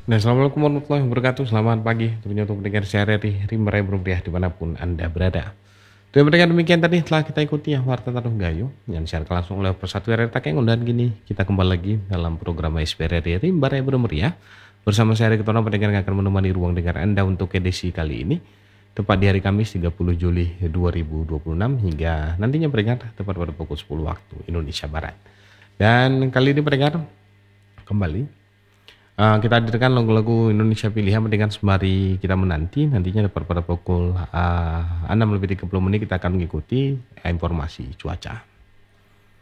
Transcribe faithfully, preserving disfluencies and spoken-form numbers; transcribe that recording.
Nah, Assalamualaikum warahmatullahi wabarakatuh. Selamat pagi tentunya untuk mendengar siaran di Rimba Rupiah dimanapun Anda berada. Dan mereka demikian tadi telah kita ikuti ya Warta Taruh Gayo yang disiarkan langsung oleh Persatu R R Takeng dan gini kita kembali lagi dalam program S P R di Rimba Rupiah bersama saya Ketua pendengar yang akan menemani ruang dengar Anda untuk edisi kali ini tepat di hari Kamis tiga puluh Juli dua ribu dua puluh enam hingga nantinya pendengar tepat pada pukul sepuluh waktu Indonesia Barat. Dan kali ini pendengar kembali Uh, kita hadirkan lagu-lagu Indonesia pilihan dengan sembari kita menanti nantinya pada pukul uh, enam lebih tiga puluh menit kita akan mengikuti informasi cuaca.